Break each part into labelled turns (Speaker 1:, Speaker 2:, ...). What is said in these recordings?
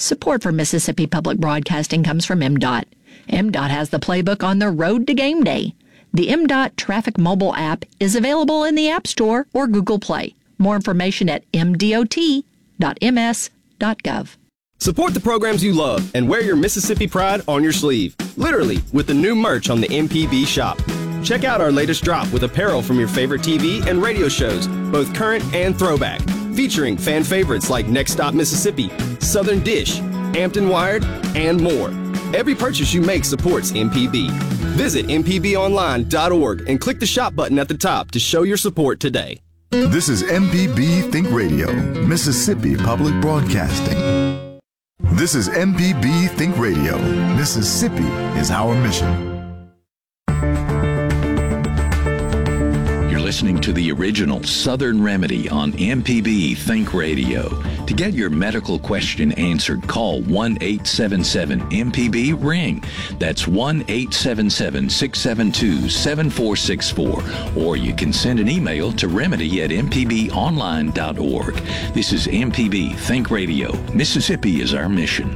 Speaker 1: Support for Mississippi Public Broadcasting comes from MDOT. MDOT has the playbook on the road to game day. The MDOT Traffic mobile app is available in the App Store or Google Play. More information at mdot.ms.gov.
Speaker 2: Support the programs you love and wear your Mississippi pride on your sleeve, literally, with the new merch on the MPB shop. Check out our latest drop with apparel from your favorite TV and radio shows, both current and throwback, featuring fan favorites like Next Stop Mississippi, Southern Dish, Hampton Wired, and more. Every purchase you make supports MPB. Visit mpbonline.org and click the shop button at the top to show your support today.
Speaker 3: This is MPB Think Radio, Mississippi Public Broadcasting. This is MPB Think Radio. Mississippi is our mission.
Speaker 4: Listening to the original Southern Remedy on MPB Think Radio. To get your medical question answered, call 1-877-MPB-RING. That's 1-877-672-7464. Or you can send an email to remedy@mpbonline.org. This is MPB Think Radio. Mississippi is our mission.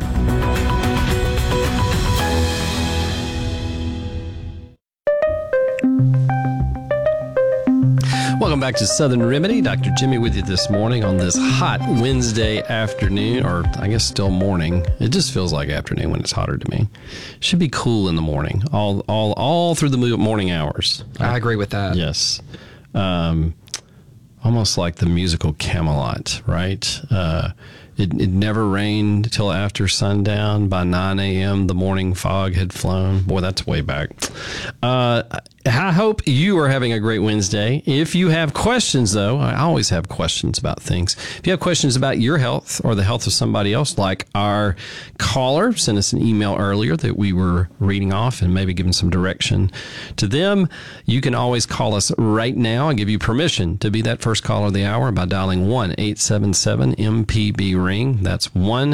Speaker 5: Welcome back to Southern Remedy. Dr. Jimmy with you this morning on this hot Wednesday afternoon, or I guess still morning. It just feels like afternoon when it's hotter to me. Should be cool in the morning, all through the morning hours.
Speaker 6: I agree with that.
Speaker 5: Yes. Almost like the musical Camelot, right? It never rained till after sundown. By 9 a.m., the morning fog had flown. Boy, that's way back. I hope you are having a great Wednesday. If you have questions, though, I always have questions about things. If you have questions about your health or the health of somebody else, like our caller sent us an email earlier that we were reading off and maybe giving some direction to them, you can always call us right now. I give you permission to be that first caller of the hour by dialing 1-877-MPB-RING. That's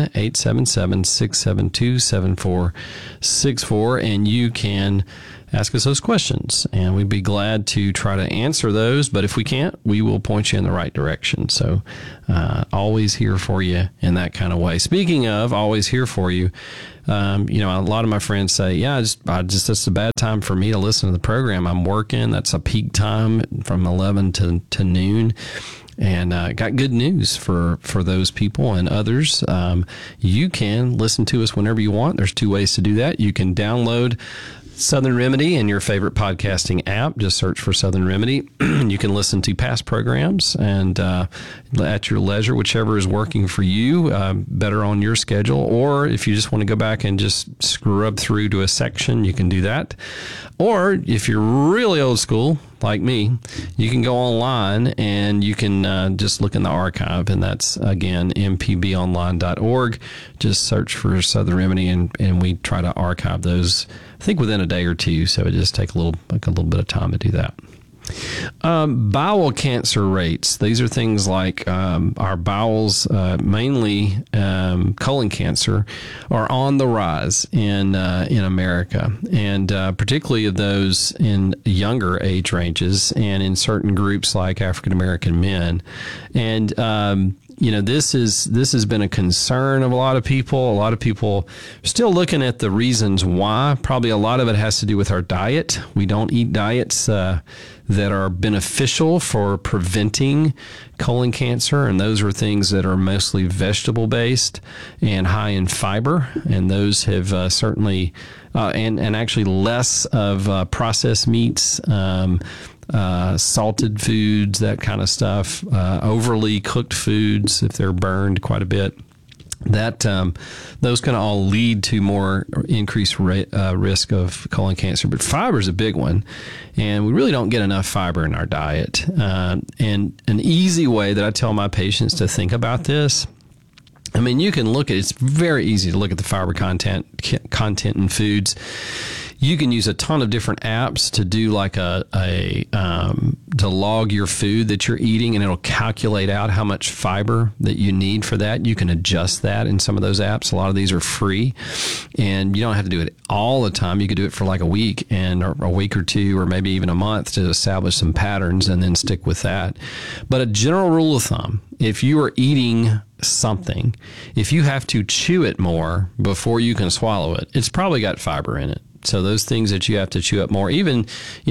Speaker 5: 1-877-672-7464, and you can ask us those questions, and we'd be glad to try to answer those. But if we can't, we will point you in the right direction. So always here for you in that kind of way. Speaking of always here for you, a lot of my friends say, yeah, it's a bad time for me to listen to the program. I'm working. That's a peak time from 11 to noon. And got good news for those people and others. You can listen to us whenever you want. There's two ways to do that. You can download Southern Remedy in your favorite podcasting app. Just search for Southern Remedy. You can listen to past programs and at your leisure, whichever is working for you, better on your schedule. Or if you just want to go back and just scrub through to a section, you can do that. Or if you're really old school, like me, you can go online and you can just look in the archive, and that's, again, mpbonline.org. Just search for Southern Remedy, and we try to archive those, I think, within a day or two, so it just takes a little bit of time to do that. Bowel cancer rates. These are things like our bowels, mainly colon cancer, are on the rise in America, and particularly of those in younger age ranges and in certain groups like African American men. And this has been a concern of a lot of people. A lot of people are still looking at the reasons why. Probably a lot of it has to do with our diet. We don't eat diets that are beneficial for preventing colon cancer, and those are things that are mostly vegetable-based and high in fiber, and those have certainly, and actually less of processed meats, salted foods, that kind of stuff, overly cooked foods if they're burned quite a bit. That those can all lead to more increased risk of colon cancer. But fiber is a big one, and we really don't get enough fiber in our diet. And an easy way that I tell my patients to think about this, I mean, you can look at it's very easy to look at the fiber content in foods. You can use a ton of different apps to do like to log your food that you're eating, and it'll calculate out how much fiber that you need for that. You can adjust that in some of those apps. A lot of these are free, and you don't have to do it all the time. You could do it for like a week or a week or two, or maybe even a month to establish some patterns and then stick with that. But a general rule of thumb, if you are eating something, if you have to chew it more before you can swallow it, it's probably got fiber in it. So those things that you have to chew up more, even,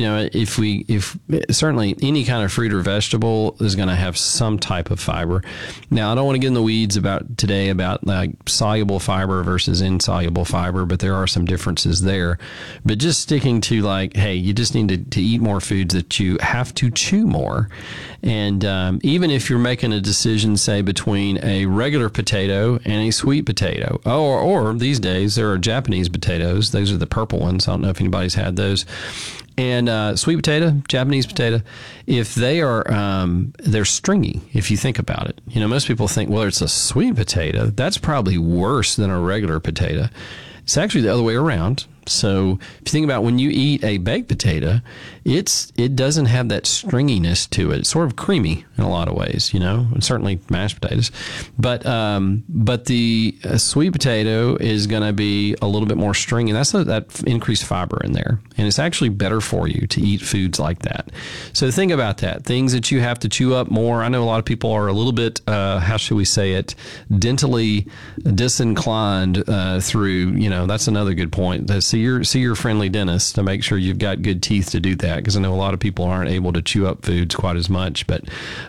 Speaker 5: if certainly any kind of fruit or vegetable is going to have some type of fiber. Now, I don't want to get in the weeds today about like soluble fiber versus insoluble fiber, but there are some differences there. But just sticking to like, hey, you just need to eat more foods that you have to chew more. And even if you're making a decision, say, between a regular potato and a sweet potato, or these days there are Japanese potatoes. Those are the purple ones. I don't know if anybody's had those. And sweet potato, Japanese potato, if they are, they're stringy, if you think about it. Most people think, well, it's a sweet potato. That's probably worse than a regular potato. It's actually the other way around. So if you think about when you eat a baked potato, it doesn't have that stringiness to it. It's sort of creamy in a lot of ways, and certainly mashed potatoes. But the sweet potato is going to be a little bit more stringy. That's that increased fiber in there. And it's actually better for you to eat foods like that. So think about that. Things that you have to chew up more. I know a lot of people are a little bit, how should we say it, dentally disinclined through, that's another good point. See your friendly dentist to make sure you've got good teeth to do that, because I know a lot of people aren't able to chew up foods quite as much, but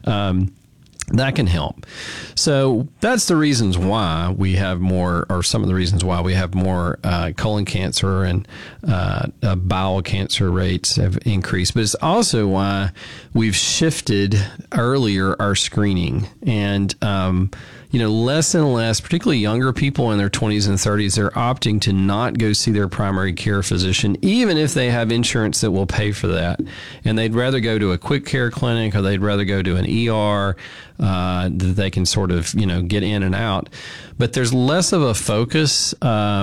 Speaker 5: that can help. So that's the reasons why we have more, or some of the reasons why we have more colon cancer and bowel cancer rates have increased. But it's also why we've shifted earlier our screening. And less and less, particularly younger people in their 20s and 30s, they're opting to not go see their primary care physician, even if they have insurance that will pay for that. And they'd rather go to a quick care clinic, or they'd rather go to an ER that they can sort of, get in and out. But there's less of a focus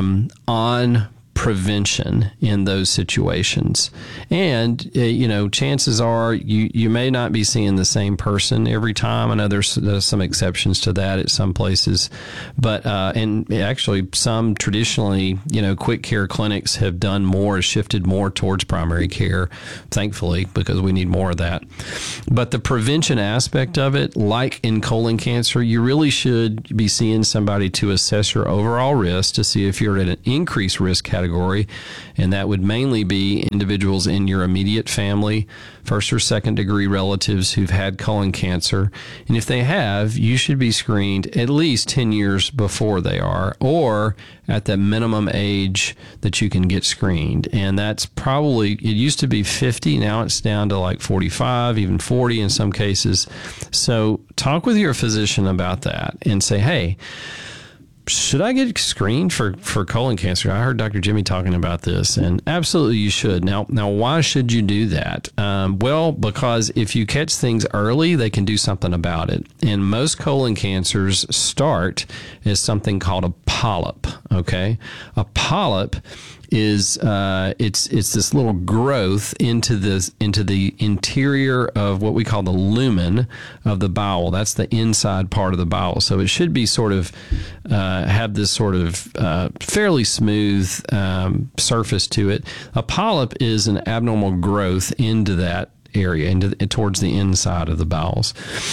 Speaker 5: on prevention in those situations. And, chances are you may not be seeing the same person every time. I know there's some exceptions to that at some places, but, and actually some traditionally, quick care clinics have shifted more towards primary care, thankfully, because we need more of that. But the prevention aspect of it, like in colon cancer, you really should be seeing somebody to assess your overall risk to see if you're at an increased risk category. And that would mainly be individuals in your immediate family, first or second degree relatives who've had colon cancer. And if they have, you should be screened at least 10 years before they are, or at the minimum age that you can get screened. And that's probably, it used to be 50, now it's down to like 45, even 40 in some cases. So talk with your physician about that and say, hey, should I get screened for colon cancer? I heard Dr. Jimmy talking about this, and absolutely you should. Now, why should you do that? Well, because if you catch things early, they can do something about it. And most colon cancers start as something called a polyp. Okay, a polyp is it's this little growth into the interior of what we call the lumen of the bowel. That's the inside part of the bowel. So it should be sort of have this sort of fairly smooth surface to it. A polyp is an abnormal growth into that area, towards the inside of the bowels.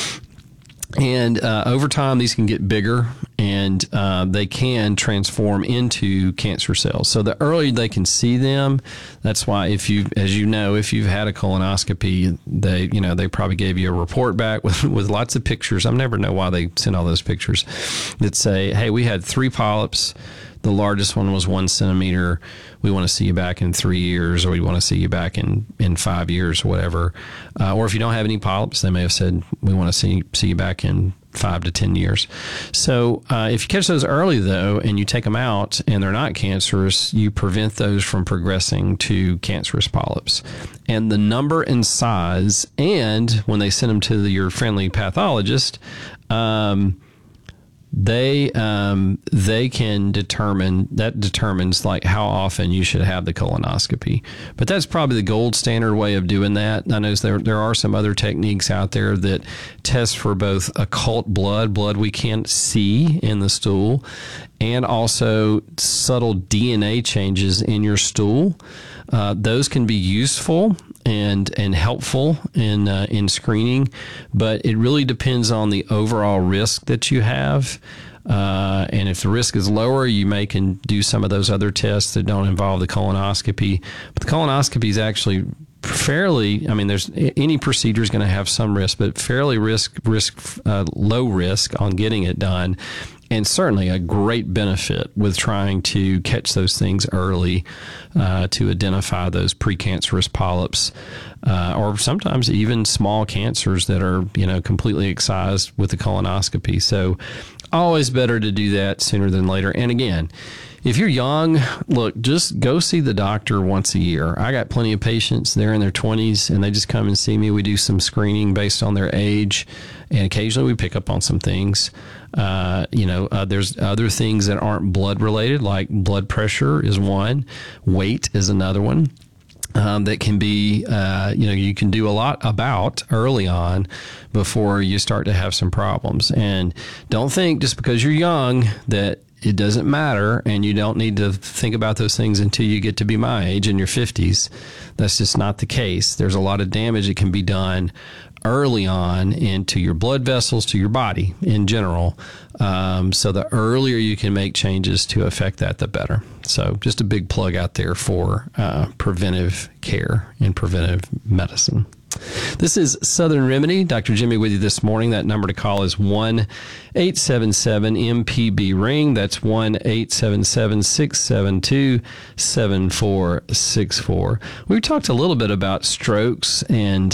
Speaker 5: And over time, these can get bigger, and they can transform into cancer cells. So the earlier they can see them, that's why if you've had a colonoscopy, they probably gave you a report back with lots of pictures. I never know why they send all those pictures that say, hey, we had 3 polyps. The largest one was 1 centimeter. We want to see you back in 3 years, or we want to see you back in 5 years, or whatever. Or if you don't have any polyps, they may have said, we want to see you back in 5 to 10 years. So if you catch those early, though, and you take them out and they're not cancerous, you prevent those from progressing to cancerous polyps. And the number and size, and when they send them to your friendly pathologist, they can determines like how often you should have the colonoscopy. But that's probably the gold standard way of doing that. I know there are some other techniques out there that test for both occult blood we can't see in the stool, and also subtle DNA changes in your stool. Those can be useful. and helpful in screening, but it really depends on the overall risk that you have. And if the risk is lower, you can do some of those other tests that don't involve the colonoscopy. But the colonoscopy is actually fairly, there's any procedure is going to have some risk, but fairly low risk on getting it done. And certainly a great benefit with trying to catch those things early, to identify those precancerous polyps, or sometimes even small cancers that are, completely excised with the colonoscopy. So always better to do that sooner than later. And again, if you're young, look, just go see the doctor once a year. I got plenty of patients, they're in their 20s, and they just come and see me. We do some screening based on their age, and occasionally we pick up on some things. There's other things that aren't blood related, like blood pressure is one, weight is another one. That can be, you can do a lot about early on before you start to have some problems. And don't think just because you're young that it doesn't matter and you don't need to think about those things until you get to be my age in your 50s. That's just not the case. There's a lot of damage that can be done early on into your blood vessels, to your body in general. So the earlier you can make changes to affect that, the better. So just a big plug out there for preventive care and preventive medicine. This is Southern Remedy. Dr. Jimmy with you this morning. That number to call is 1-877-MPB-RING. That's 1-877-672-7464. We talked a little bit about strokes and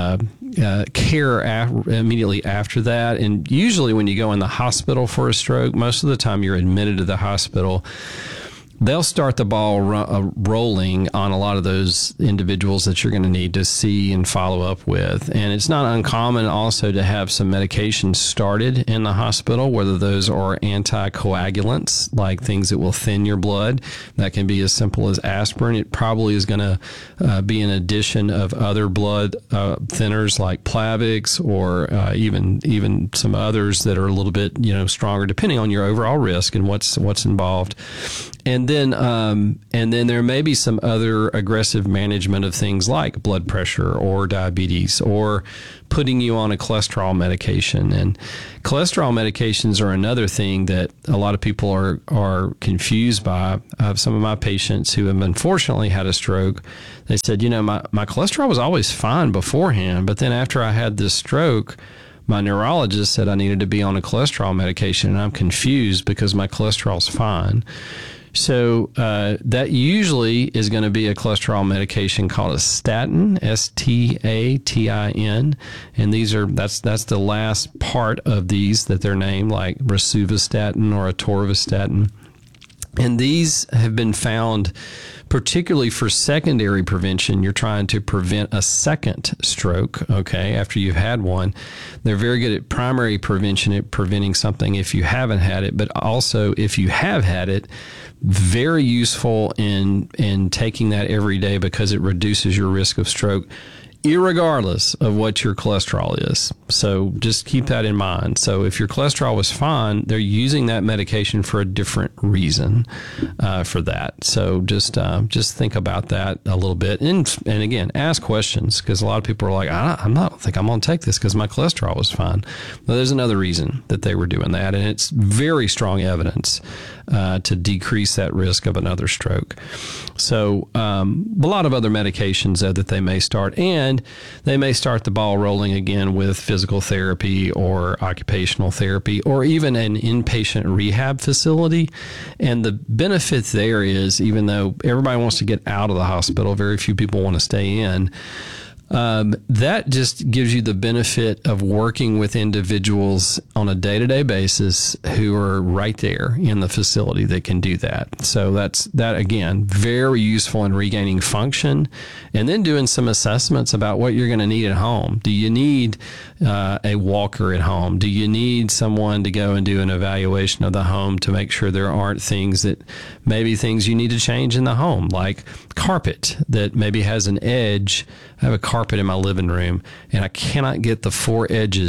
Speaker 5: care immediately after that. And usually when you go in the hospital for a stroke, most of the time you're admitted to the hospital. They'll start the ball rolling on a lot of those individuals that you're going to need to see and follow up with. And it's not uncommon also to have some medications started in the hospital, whether those are anticoagulants, like things that will thin your blood. That can be as simple as aspirin. It probably is going to be an addition of other blood thinners like Plavix, or even some others that are a little bit stronger, depending on your overall risk and what's involved. And then there may be some other aggressive management of things like blood pressure or diabetes, or putting you on a cholesterol medication. And cholesterol medications are another thing that a lot of people are confused by. Some of my patients who have unfortunately had a stroke, they said, my cholesterol was always fine beforehand, but then after I had this stroke, my neurologist said I needed to be on a cholesterol medication, and I'm confused because my cholesterol's fine. So that usually is going to be a cholesterol medication called a statin, S-T-A-T-I-N, and that's the last part of these that they're named, like rosuvastatin or atorvastatin. And these have been found particularly for secondary prevention. You're trying to prevent a second stroke, okay, after you've had one. They're very good at primary prevention, at preventing something if you haven't had it, but also if you have had it, very useful in taking that every day because it reduces your risk of stroke, irregardless of what your cholesterol is. So just keep that in mind. So if your cholesterol was fine, they're using that medication for a different reason for that. So just think about that a little bit. And again, ask questions, because a lot of people are like, I don't think I'm going to take this because my cholesterol was fine. Well, there's another reason that they were doing that, and it's very strong evidence to decrease that risk of another stroke. So a lot of other medications that they may start, and they may start the ball rolling again with physical therapy or occupational therapy, or even an inpatient rehab facility. And the benefit there is, even though everybody wants to get out of the hospital, very few people want to stay in. That just gives you the benefit of working with individuals on a day-to-day basis who are right there in the facility that can do that. So that again, very useful in regaining function, and then doing some assessments about what you're going to need at home. Do you need a walker at home? Do you need someone to go and do an evaluation of the home to make sure there aren't things you need to change in the home, like carpet that maybe has an edge? I have a carpet in my living room, and I cannot get the four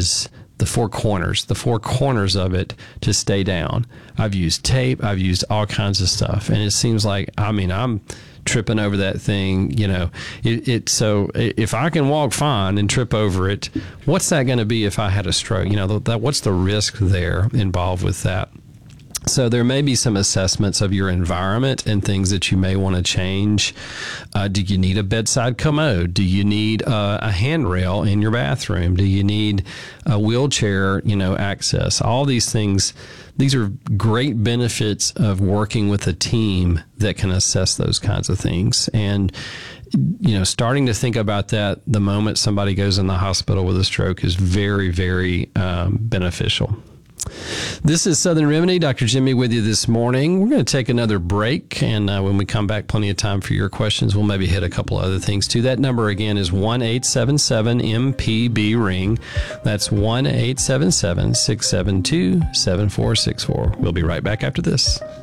Speaker 5: corners of it to stay down. I've used tape, I've used all kinds of stuff, and it seems like, I'm tripping over that thing, so if I can walk fine and trip over it, what's that going to be if I had a stroke? What's the risk there involved with that? So there may be some assessments of your environment and things that you may want to change. Do you need a bedside commode? Do you need a handrail in your bathroom? Do you need a wheelchair, access? All these things, these are great benefits of working with a team that can assess those kinds of things. And starting to think about that the moment somebody goes in the hospital with a stroke is very, very beneficial. This is Southern Remedy. Dr. Jimmy with you this morning. We're going to take another break, and when we come back, plenty of time for your questions. We'll maybe hit a couple other things too. That number again is 1-877-MPB-RING. That's 1-877-672-7464. We'll be right back after this.